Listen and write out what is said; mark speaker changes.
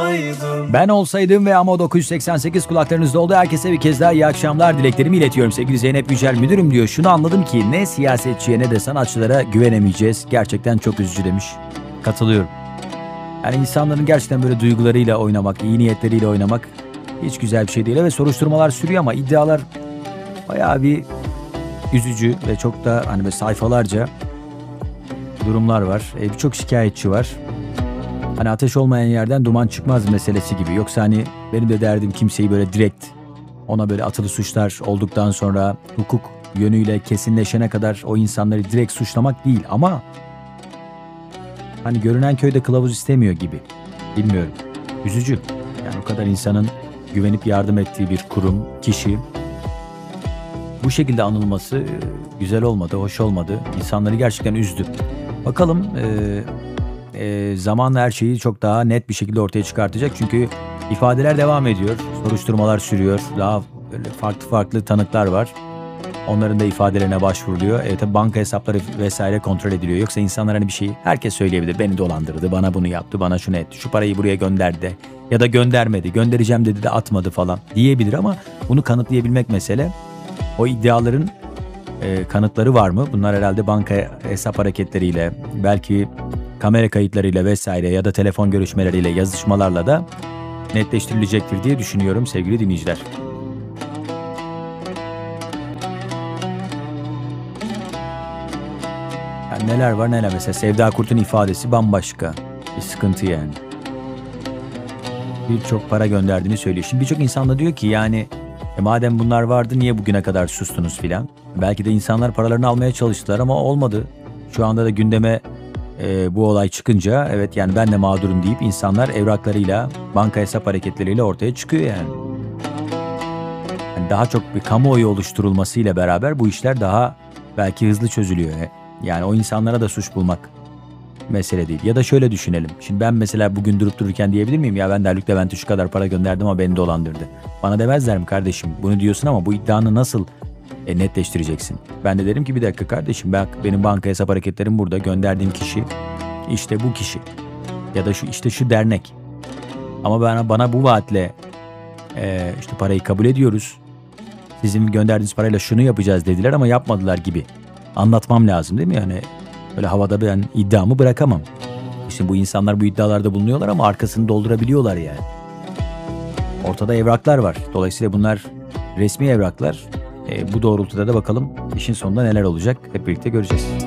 Speaker 1: olsaydım.
Speaker 2: Ben olsaydım ve ama 988 kulaklarınızda oldu. Herkese bir kez daha iyi akşamlar dileklerimi iletiyorum. Sevgili Zeynep Yücel müdürüm diyor. Şunu anladım ki ne siyasetçiye ne de sanatçılara güvenemeyeceğiz. Gerçekten çok üzücü demiş. Katılıyorum. Yani insanların gerçekten böyle duygularıyla oynamak, iyi niyetleriyle oynamak hiç güzel bir şey değil. Ve soruşturmalar sürüyor ama iddialar bayağı bir üzücü ve çok da hani böyle sayfalarca durumlar var. Birçok şikayetçi var. Hani ateş olmayan yerden duman çıkmaz meselesi gibi. Yoksa hani benim de derdim kimseyi böyle direkt ona böyle atılı suçlar olduktan sonra hukuk yönüyle kesinleşene kadar o insanları direkt suçlamak değil. Ama hani görünen köyde kılavuz istemiyor gibi. Bilmiyorum. Üzücü. Yani o kadar insanın güvenip yardım ettiği bir kurum, kişi bu şekilde anılması güzel olmadı, hoş olmadı. İnsanları gerçekten üzdü. Bakalım zamanla her şeyi çok daha net bir şekilde ortaya çıkartacak. Çünkü ifadeler devam ediyor, soruşturmalar sürüyor. Daha böyle farklı tanıklar var. Onların da ifadelerine başvuruluyor. Tabii banka hesapları vesaire kontrol ediliyor. Yoksa insanlar hani bir şeyi herkes söyleyebilir. Beni dolandırdı, bana bunu yaptı, bana şunu etti, şu parayı buraya gönderdi ya da göndermedi, göndereceğim dedi de atmadı falan diyebilir ama bunu kanıtlayabilmek mesele. O iddiaların kanıtları var mı? Bunlar herhalde banka hesap hareketleriyle, belki kamera kayıtlarıyla vesaire ya da telefon görüşmeleriyle, yazışmalarla da netleştirilecektir diye düşünüyorum sevgili dinleyiciler. Yani neler var neler, mesela Sevda Kurt'un ifadesi bambaşka bir sıkıntı yani. Birçok para gönderdiğini söylüyor. Şimdi birçok insan da diyor ki yani madem bunlar vardı niye bugüne kadar sustunuz filan. Belki de insanlar paralarını almaya çalıştılar ama olmadı. Şu anda da gündeme bu olay çıkınca evet yani ben de mağdurum deyip insanlar evraklarıyla, banka hesap hareketleriyle ortaya çıkıyor yani. Yani daha çok bir kamuoyu oluşturulmasıyla beraber bu işler daha belki hızlı çözülüyor. Yani o insanlara da suç bulmak mesele değil. Ya da şöyle düşünelim. Şimdi ben mesela bugün durup dururken diyebilir miyim? Ya ben Haluk Levent'e şu kadar para gönderdim ama beni dolandırdı. Bana demezler mi kardeşim? Bunu diyorsun ama bu iddianı nasıl netleştireceksin? Ben de derim ki bir dakika kardeşim, bak benim banka hesap hareketlerim burada. Gönderdiğim kişi işte bu kişi. Ya da şu dernek. Ama bana bu vaatle işte parayı kabul ediyoruz. Sizin gönderdiğiniz parayla şunu yapacağız dediler ama yapmadılar gibi. Anlatmam lazım değil mi? Yani böyle havada ben iddiamı bırakamam. İşte bu insanlar bu iddialarda bulunuyorlar ama arkasını doldurabiliyorlar yani. Ortada evraklar var. Dolayısıyla bunlar resmi evraklar. Bu doğrultuda da bakalım işin sonunda neler olacak hep birlikte göreceğiz.